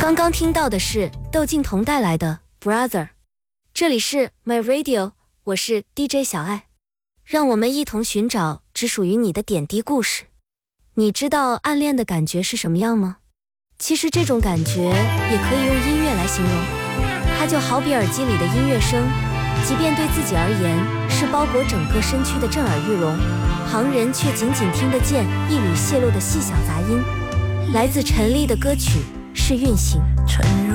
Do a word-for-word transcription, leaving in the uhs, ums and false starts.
刚刚听到的是窦靖童带来的 Brother， 这里是 My Radio， 我是 D J 小爱，让我们一同寻找只属于你的点滴故事。你知道暗恋的感觉是什么样吗？其实这种感觉也可以用音乐来形容，它就好比耳机里的音乐声，即便对自己而言是包裹整个身躯的震耳欲聋，旁人却仅仅听得见一缕泄露的细小杂音。来自陈粒的歌曲是运行。